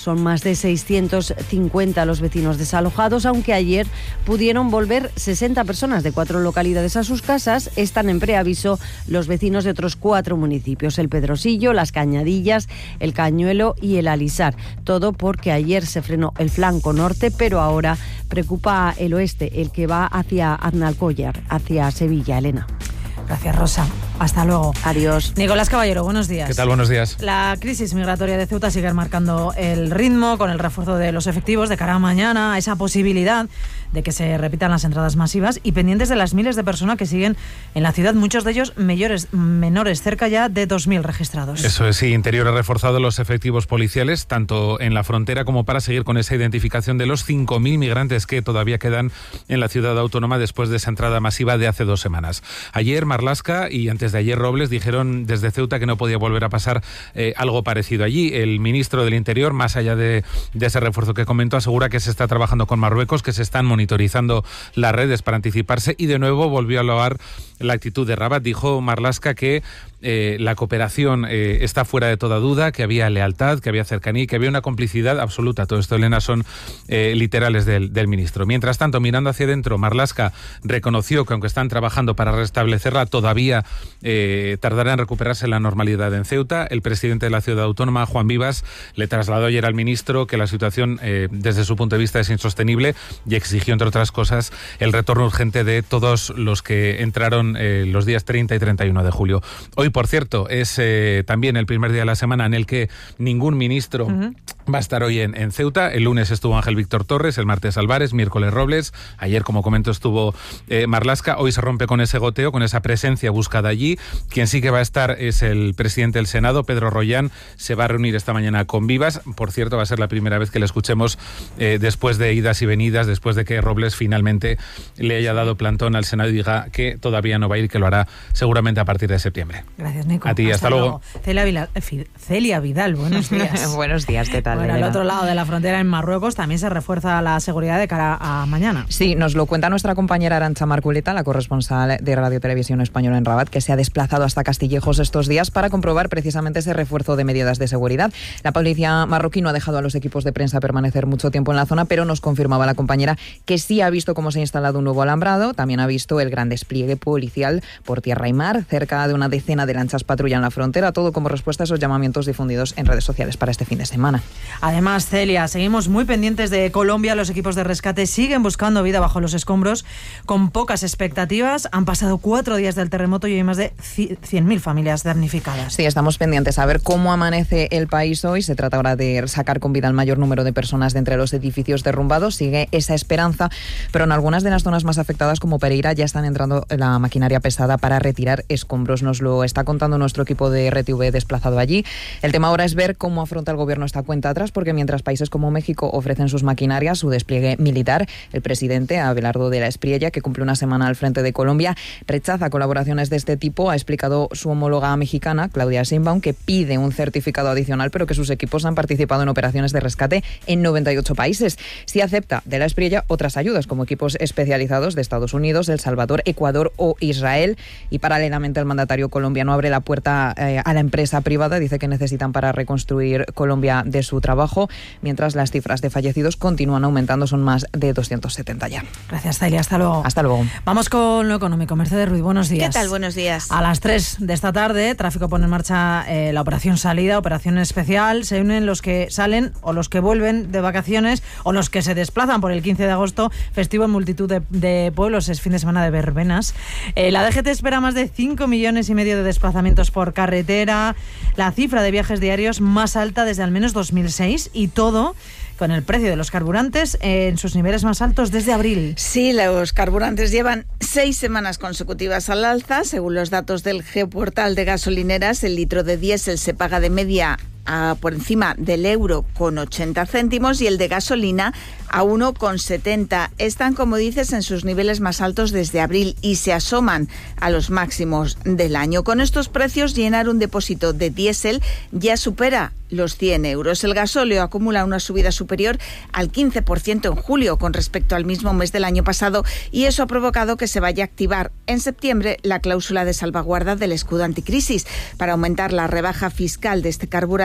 Son más de 650 los vecinos desalojados, aunque ayer pudieron volver 60 personas de 4 localidades a sus casas. Están en preaviso los vecinos de otros 4 municipios, el Pedrosillo, Las Cañadillas, el Cañuelo y el Alisar. Todo porque ayer se frenó el flanco norte, pero ahora preocupa el oeste, el que va hacia Aznalcóllar, hacia Sevilla. Elena. Gracias, Rosa. Hasta luego. Adiós. Nicolás Caballero, buenos días. ¿Qué tal? Buenos días. La crisis migratoria de Ceuta sigue marcando el ritmo con el refuerzo de los efectivos de cara a mañana, esa posibilidad de que se repitan las entradas masivas y pendientes de las miles de personas que siguen en la ciudad, muchos de ellos menores, cerca ya de 2.000 registrados. Eso es, sí. Interior ha reforzado los efectivos policiales, tanto en la frontera como para seguir con esa identificación de los 5.000 migrantes que todavía quedan en la ciudad autónoma después de esa entrada masiva de hace 2 semanas. Ayer Marlaska y antes de ayer Robles dijeron desde Ceuta que no podía volver a pasar algo parecido allí. El ministro del Interior, más allá de ese refuerzo que comentó, asegura que se está trabajando con Marruecos, que se están monitorizando las redes para anticiparse, y de nuevo volvió a alabar la actitud de Rabat. Dijo Marlaska que la cooperación está fuera de toda duda, que había lealtad, que había cercanía y que había una complicidad absoluta. Todo esto, Elena, son literales del ministro. Mientras tanto, mirando hacia adentro, Marlaska reconoció que aunque están trabajando para restablecerla, todavía tardará en recuperarse la normalidad en Ceuta. El presidente de la ciudad autónoma, Juan Vivas, le trasladó ayer al ministro que la situación desde su punto de vista es insostenible y exigió, entre otras cosas, el retorno urgente de todos los que entraron los días 30 y 31 de julio. Hoy, por cierto, es también el primer día de la semana en el que ningún ministro va a estar hoy en Ceuta. El lunes estuvo Ángel Víctor Torres, el martes Álvarez, miércoles Robles, ayer, como comento, estuvo Marlaska. Hoy se rompe con ese goteo, con esa presencia buscada allí. Quien sí que va a estar es el presidente del Senado, Pedro Rollán. Se va a reunir esta mañana con Vivas. Por cierto, va a ser la primera vez que le escuchemos después de idas y venidas, después de que Robles finalmente le haya dado plantón al Senado y diga que todavía no va a ir, que lo hará seguramente a partir de septiembre. Gracias, Nico. A ti, hasta luego. Celia Vidal, buenos días. Buenos días, ¿qué tal? Bueno, al otro lado de la frontera, en Marruecos, también se refuerza la seguridad de cara a mañana. Sí, nos lo cuenta nuestra compañera Arantxa Marculeta, la corresponsal de Radio Televisión Española en Rabat, que se ha desplazado hasta Castillejos estos días para comprobar precisamente ese refuerzo de medidas de seguridad. La policía marroquí no ha dejado a los equipos de prensa permanecer mucho tiempo en la zona, pero nos confirmaba la compañera que sí ha visto cómo se ha instalado un nuevo alambrado. También ha visto el gran despliegue policial por tierra y mar. Cerca de una decena de lanchas patrullan la frontera, todo como respuesta a esos llamamientos difundidos en redes sociales para este fin de semana. Además, Celia, seguimos muy pendientes de Colombia. Los equipos de rescate siguen buscando vida bajo los escombros con pocas expectativas. Han pasado 4 días del terremoto y hay más de 100.000 familias damnificadas. Sí, estamos pendientes a ver cómo amanece el país hoy. Se trata ahora de sacar con vida al mayor número de personas de entre los edificios derrumbados. Sigue esa esperanza, pero en algunas de las zonas más afectadas, como Pereira, ya están entrando la maquinaria pesada para retirar escombros. Nos lo está contando nuestro equipo de RTV desplazado allí. El tema ahora es ver cómo afronta el gobierno esta cuenta atrás, porque mientras países como México ofrecen sus maquinarias, su despliegue militar, el presidente Abelardo de la Espriella, que cumple una semana al frente de Colombia, rechaza colaboraciones de este tipo. Ha explicado su homóloga mexicana, Claudia Sheinbaum, que pide un certificado adicional, pero que sus equipos han participado en operaciones de rescate en 98 países. Sí acepta de la Espriella otras ayudas, como equipos especializados de Estados Unidos, El Salvador, Ecuador o Israel. Y paralelamente el mandatario colombiano abre la puerta a la empresa privada. Dice que necesitan para reconstruir Colombia de su trabajo, mientras las cifras de fallecidos continúan aumentando, son más de 270 ya. Gracias, Celia. Hasta luego. Hasta luego. Vamos con lo económico. Mercedes Ruiz, buenos días. ¿Qué tal? Buenos días. A las 3 de esta tarde, Tráfico pone en marcha la operación salida, operación especial. Se unen los que salen o los que vuelven de vacaciones o los que se desplazan por el 15 de agosto, festivo en multitud de pueblos. Es fin de semana de verbenas. La DGT espera más de 5,5 millones de desplazamientos por carretera, la cifra de viajes diarios más alta desde al menos 2006, y todo con el precio de los carburantes en sus niveles más altos desde abril. Sí, los carburantes llevan 6 semanas consecutivas al alza. Según los datos del Geoportal de gasolineras, el litro de diésel se paga de media por encima del €1,80 y el de gasolina a 1,70. Están, como dices, en sus niveles más altos desde abril y se asoman a los máximos del año. Con estos precios, llenar un depósito de diésel ya supera los 100 euros. El gasóleo acumula una subida superior al 15% en julio con respecto al mismo mes del año pasado, y eso ha provocado que se vaya a activar en septiembre la cláusula de salvaguarda del escudo anticrisis para aumentar la rebaja fiscal de este carburante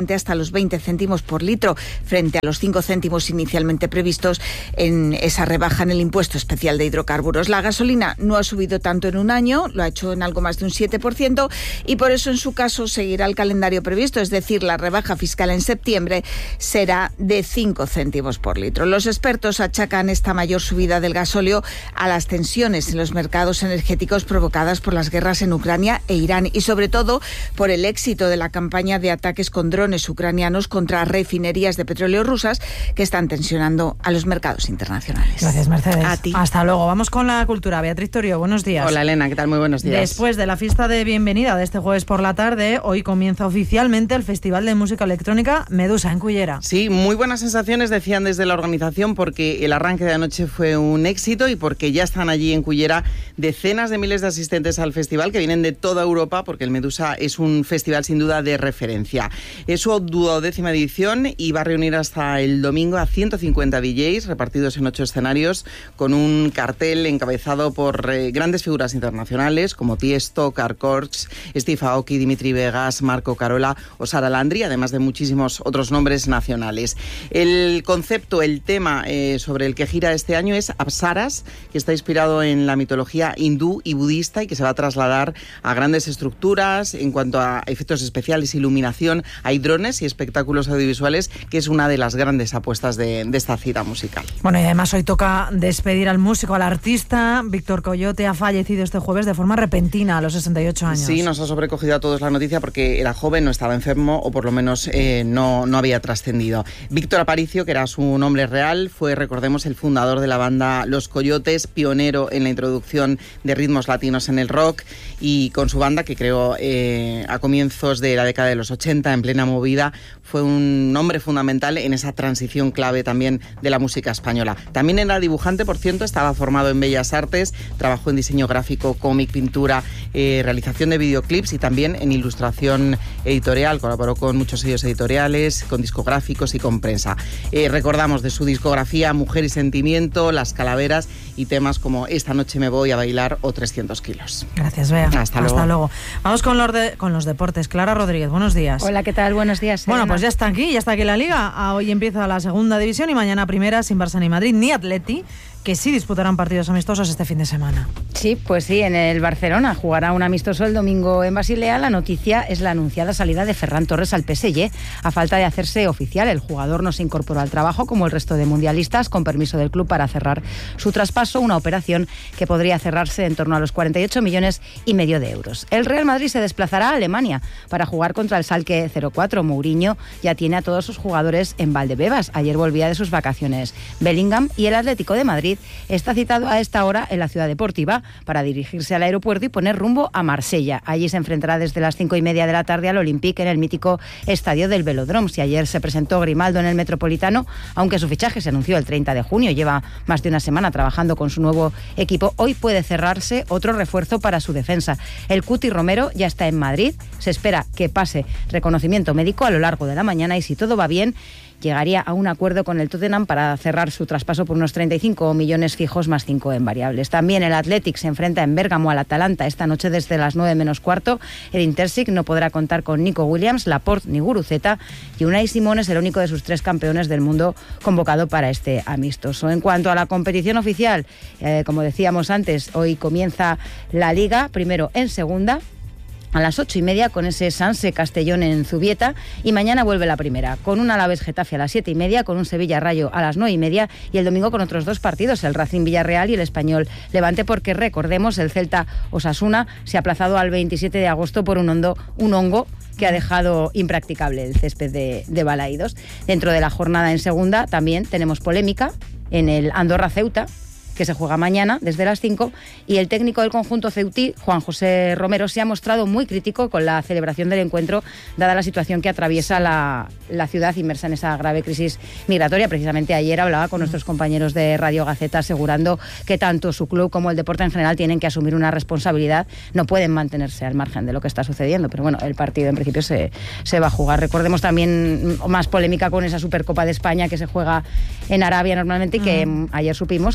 carburante hasta los 20 céntimos por litro, frente a los 5 céntimos inicialmente previstos en esa rebaja en el impuesto especial de hidrocarburos. La gasolina no ha subido tanto en un año, lo ha hecho en algo más de un 7%, y por eso en su caso seguirá el calendario previsto, es decir, la rebaja fiscal en septiembre será de 5 céntimos por litro. Los expertos achacan esta mayor subida del gasóleo a las tensiones en los mercados energéticos provocadas por las guerras en Ucrania e Irán, y sobre todo por el éxito de la campaña de ataques con drones ucranianos contra refinerías de petróleo rusas que están tensionando a los mercados internacionales. Gracias, Mercedes. A ti. Hasta luego. Vamos con la cultura. Beatriz Torio, buenos días. Hola, Elena, ¿qué tal? Muy buenos días. Después de la fiesta de bienvenida de este jueves por la tarde, hoy comienza oficialmente el Festival de Música Electrónica Medusa en Cullera. Sí, muy buenas sensaciones decían desde la organización, porque el arranque de anoche fue un éxito y porque ya están allí en Cullera decenas de miles de asistentes al festival que vienen de toda Europa, porque el Medusa es un festival sin duda de referencia. Es su 12ª edición y va a reunir hasta el domingo a 150 DJs repartidos en 8 escenarios, con un cartel encabezado por grandes figuras internacionales como Tiesto, Carl Cox, Steve Aoki, Dimitri Vegas, Marco Carola o Sara Landry, además de muchísimos otros nombres nacionales. El concepto, el tema sobre el que gira este año es Apsaras, que está inspirado en la mitología hindú y budista y que se va a trasladar a grandes estructuras. En cuanto a efectos especiales, iluminación, hay drones y espectáculos audiovisuales, que es una de las grandes apuestas de esta cita musical. Bueno, y además hoy toca despedir al músico, al artista. Víctor Coyote ha fallecido este jueves de forma repentina, a los 68 años. Sí, nos ha sobrecogido a todos la noticia porque era joven, no estaba enfermo o por lo menos no había trascendido. Víctor Aparicio, que era su nombre real, fue, recordemos, el fundador de la banda Los Coyotes, pionero en la introducción de ritmos latinos en el rock, y con su banda, que creó a comienzos de la década de los 80, en plena movida, fue un hombre fundamental en esa transición clave también de la música española. También era dibujante, por cierto, estaba formado en Bellas Artes, trabajó en diseño gráfico, cómic, pintura, realización de videoclips y también en ilustración editorial. Colaboró con muchos sellos editoriales, con discográficos y con prensa. Recordamos de su discografía Mujer y Sentimiento, Las Calaveras y temas como Esta noche me voy a bailar o 300 kilos. Gracias, Bea. Hasta luego. Vamos con los deportes. Clara Rodríguez, buenos días. Hola, ¿qué tal? Buenos días. Bueno, Elena. pues ya está aquí la Liga. Hoy empieza la segunda división y mañana primera, sin Barça ni Madrid ni Atleti, que sí disputarán partidos amistosos este fin de semana. Sí, pues sí, en el Barcelona jugará un amistoso el domingo en Basilea. La noticia es la anunciada salida de Ferran Torres al PSG. A falta de hacerse oficial, el jugador no se incorporó al trabajo como el resto de mundialistas, con permiso del club para cerrar su traspaso, una operación que podría cerrarse en torno a los 48,5 millones de euros. El Real Madrid se desplazará a Alemania para jugar contra el Schalke 04. Mourinho ya tiene a todos sus jugadores en Valdebebas. Ayer volvía de sus vacaciones Bellingham, y el Atlético de Madrid está citado a esta hora en la ciudad deportiva para dirigirse al aeropuerto y poner rumbo a Marsella. Allí se enfrentará desde las 5:30 de la tarde al Olympique en el mítico estadio del Velódromo. Si ayer se presentó Grimaldo en el Metropolitano, aunque su fichaje se anunció el 30 de junio, lleva más de una semana trabajando con su nuevo equipo, hoy puede cerrarse otro refuerzo para su defensa. El Cuti Romero ya está en Madrid, se espera que pase reconocimiento médico a lo largo de la mañana y, si todo va bien, llegaría a un acuerdo con el Tottenham para cerrar su traspaso por unos 35 millones fijos más 5 en variables. También el Athletic se enfrenta en Bérgamo al Atalanta esta noche desde las 9 menos cuarto. El Intersic no podrá contar con Nico Williams, Laporte ni Guruceta, y Unai Simón es el único de sus 3 campeones del mundo convocado para este amistoso. En cuanto a la competición oficial, como decíamos antes, hoy comienza la Liga, primero en segunda, a las 8:30 con ese Sanse Castellón en Zubieta, y mañana vuelve la primera, con un Alavés Getafe a las 7:30, con un Sevilla Rayo a las 9:30 y el domingo con otros 2 partidos, el Racing Villarreal y el Español Levante, porque recordemos, el Celta Osasuna se ha aplazado al 27 de agosto por un hongo que ha dejado impracticable el césped de Balaídos. Dentro de la jornada en segunda también tenemos polémica en el Andorra Ceuta, que se juega mañana desde las 5, y el técnico del conjunto ceutí, Juan José Romero, se ha mostrado muy crítico con la celebración del encuentro, dada la situación que atraviesa la ciudad inmersa en esa grave crisis migratoria. Precisamente ayer hablaba con nuestros compañeros de Radio Gaceta, asegurando que tanto su club como el deporte en general tienen que asumir una responsabilidad, no pueden mantenerse al margen de lo que está sucediendo, pero bueno, el partido en principio se va a jugar. Recordemos también más polémica con esa Supercopa de España que se juega en Arabia normalmente, y que ayer supimos que se va a jugar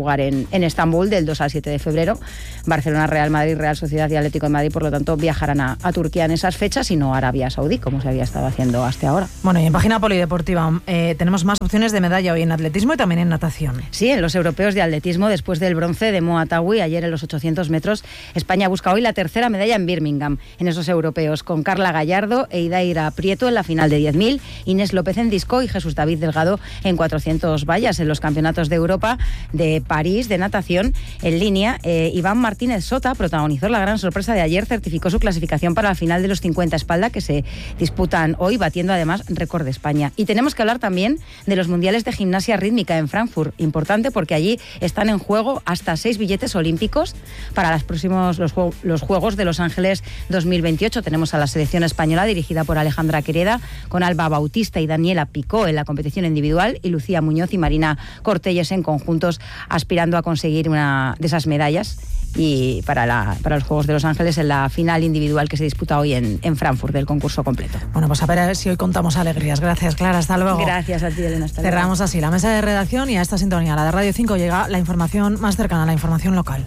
jugar en Estambul del 2 al 7 de febrero. Barcelona, Real Madrid, Real Sociedad y Atlético de Madrid, por lo tanto, viajarán a Turquía en esas fechas y no a Arabia Saudí, como se había estado haciendo hasta ahora. Bueno, y en página polideportiva tenemos más opciones de medalla hoy en atletismo y también en natación. Sí, en los europeos de atletismo, después del bronce de Moa Tawi ayer en los 800 metros, España busca hoy la tercera medalla en Birmingham, en esos europeos, con Carla Gallardo e Idaira Prieto en la final de 10.000, Inés López en disco y Jesús David Delgado en 400 vallas. En los campeonatos de Europa de París de natación en línea, Iván Martínez Sota protagonizó la gran sorpresa de ayer, certificó su clasificación para la final de los 50 espalda que se disputan hoy, batiendo además récord de España. Y tenemos que hablar también de los mundiales de gimnasia rítmica en Frankfurt, importante porque allí están en juego hasta 6 billetes olímpicos para los Juegos de Los Ángeles 2028. Tenemos a la selección española dirigida por Alejandra Quereda, con Alba Bautista y Daniela Picó en la competición individual y Lucía Muñoz y Marina Cortelles en conjuntos, aspirando a conseguir una de esas medallas y para los Juegos de Los Ángeles en la final individual que se disputa hoy en Frankfurt del concurso completo. Bueno, pues a ver si hoy contamos alegrías. Gracias, Clara, hasta luego. Gracias a ti, Elena, hasta luego. Cerramos así la mesa de redacción y a esta sintonía, la de Radio 5, llega la información más cercana, la información local.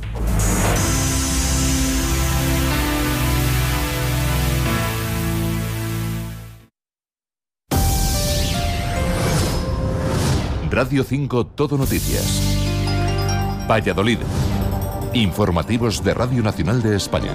Radio 5 Todo Noticias. Valladolid. Informativos de Radio Nacional de España.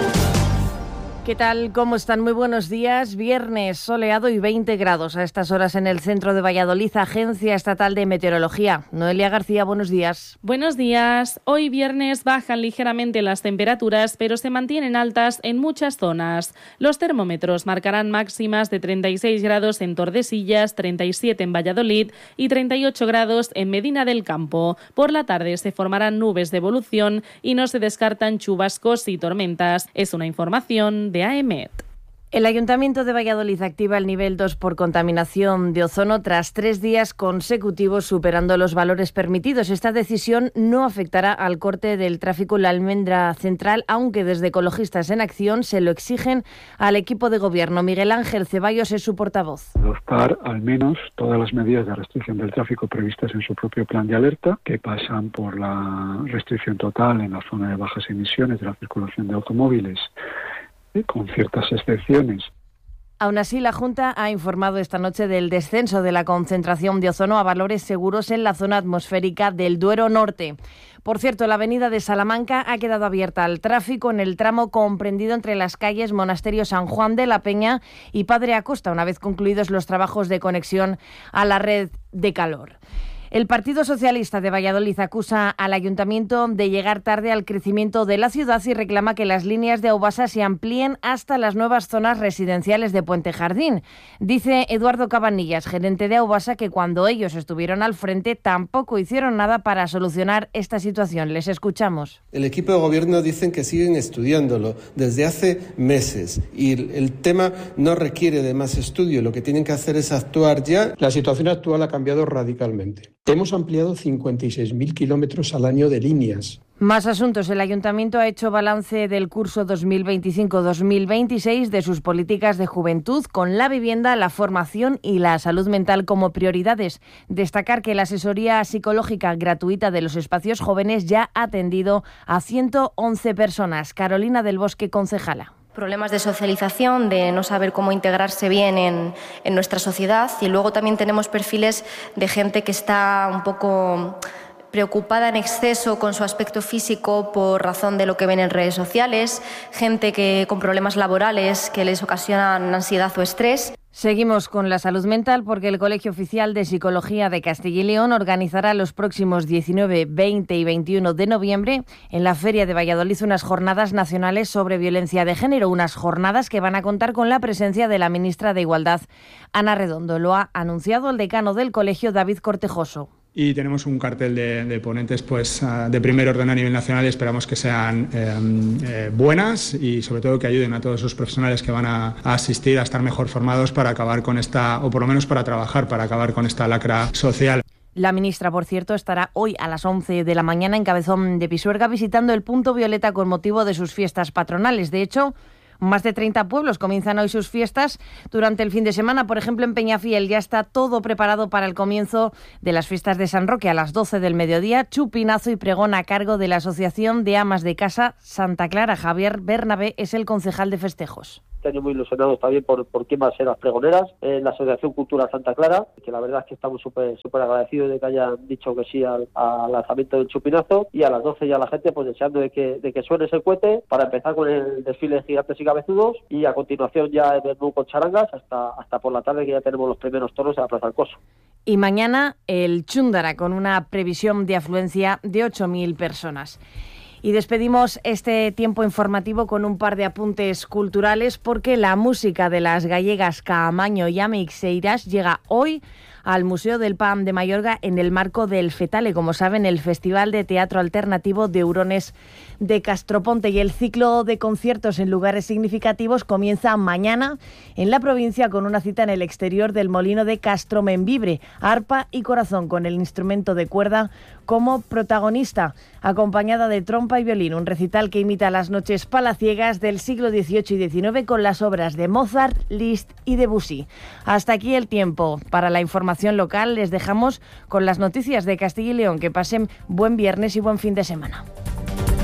¿Qué tal? ¿Cómo están? Muy buenos días. Viernes soleado y 20 grados a estas horas en el centro de Valladolid, Agencia Estatal de Meteorología. Noelia García, buenos días. Buenos días. Hoy viernes bajan ligeramente las temperaturas, pero se mantienen altas en muchas zonas. Los termómetros marcarán máximas de 36 grados en Tordesillas, 37 en Valladolid y 38 grados en Medina del Campo. Por la tarde se formarán nubes de evolución y no se descartan chubascos y tormentas. Es una información de AEMET. El Ayuntamiento de Valladolid activa el nivel 2 por contaminación de ozono tras 3 días consecutivos superando los valores permitidos. Esta decisión no afectará al corte del tráfico en la Almendra Central, aunque desde Ecologistas en Acción se lo exigen al equipo de gobierno. Miguel Ángel Ceballos es su portavoz. Adoptar al menos todas las medidas de restricción del tráfico previstas en su propio plan de alerta, que pasan por la restricción total en la zona de bajas emisiones de la circulación de automóviles, con ciertas excepciones. Aún así, la Junta ha informado esta noche del descenso de la concentración de ozono a valores seguros en la zona atmosférica del Duero Norte. Por cierto, la avenida de Salamanca ha quedado abierta al tráfico en el tramo comprendido entre las calles Monasterio San Juan de la Peña y Padre Acosta, una vez concluidos los trabajos de conexión a la red de calor. El Partido Socialista de Valladolid acusa al Ayuntamiento de llegar tarde al crecimiento de la ciudad y reclama que las líneas de Aubasa se amplíen hasta las nuevas zonas residenciales de Puente Jardín. Dice Eduardo Cabanillas, gerente de Aubasa, que cuando ellos estuvieron al frente tampoco hicieron nada para solucionar esta situación. Les escuchamos. El equipo de gobierno dicen que siguen estudiándolo desde hace meses y el tema no requiere de más estudio. Lo que tienen que hacer es actuar ya. La situación actual ha cambiado radicalmente. Hemos ampliado 56.000 kilómetros al año de líneas. Más asuntos. El Ayuntamiento ha hecho balance del curso 2025-2026 de sus políticas de juventud, con la vivienda, la formación y la salud mental como prioridades. Destacar que la asesoría psicológica gratuita de los espacios jóvenes ya ha atendido a 111 personas. Carolina del Bosque, concejala. Problemas de socialización, de no saber cómo integrarse bien en nuestra sociedad, y luego también tenemos perfiles de gente que está un poco preocupada en exceso con su aspecto físico por razón de lo que ven en redes sociales, gente que con problemas laborales que les ocasionan ansiedad o estrés. Seguimos con la salud mental porque el Colegio Oficial de Psicología de Castilla y León organizará los próximos 19, 20 y 21 de noviembre en la Feria de Valladolid unas jornadas nacionales sobre violencia de género, unas jornadas que van a contar con la presencia de la ministra de Igualdad, Ana Redondo. Lo ha anunciado el decano del colegio, David Cortejoso. Y tenemos un cartel de ponentes de primer orden a nivel nacional y esperamos que sean buenas y sobre todo que ayuden a todos esos profesionales que van a asistir a estar mejor formados para acabar con esta, o por lo menos para trabajar, para acabar con esta lacra social. La ministra, por cierto, estará hoy a las 11 de la mañana en Cabezón de Pisuerga visitando el punto violeta con motivo de sus fiestas patronales. De hecho, Más de 30 pueblos comienzan hoy sus fiestas durante el fin de semana. Por ejemplo, en Peñafiel ya está todo preparado para el comienzo de las fiestas de San Roque a las 12 del mediodía. Chupinazo y pregón a cargo de la Asociación de Amas de Casa Santa Clara. Javier Bernabé es el concejal de festejos. Este año muy ilusionados también por quién va a ser las pregoneras, la Asociación Cultural Santa Clara, que la verdad es que estamos súper agradecidos de que hayan dicho que sí al lanzamiento del chupinazo, y a las 12 ya la gente pues deseando de que suene ese cohete para empezar con el desfile de gigantes y cabezudos, y a continuación ya el menú con charangas hasta por la tarde, que ya tenemos los primeros toros en la Plaza del Coso. Y mañana el Chúndara, con una previsión de afluencia de 8.000 personas. Y despedimos este tiempo informativo con un par de apuntes culturales, porque la música de las gallegas Caamaño y Ameixeiras llega hoy al Museo del Pan de Mayorga en el marco del FETALE, como saben, el Festival de Teatro Alternativo de Hurones de Castroponte. Y el ciclo de conciertos en lugares significativos comienza mañana en la provincia con una cita en el exterior del Molino de Castromembibre, arpa y corazón, con el instrumento de cuerda como protagonista, acompañada de trompa y violín, un recital que imita las noches palaciegas del siglo XVIII y XIX con las obras de Mozart, Liszt y Debussy. Hasta aquí el tiempo. Para la información local les dejamos con las noticias de Castilla y León. Que pasen buen viernes y buen fin de semana.